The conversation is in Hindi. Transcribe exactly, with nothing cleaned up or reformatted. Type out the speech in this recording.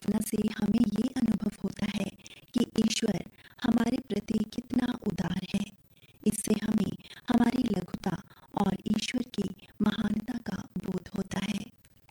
भावना से हमें ये अनुभव होता है कि ईश्वर हमारे प्रति कितना उदार है। इससे हमें हमारी लघुता और ईश्वर की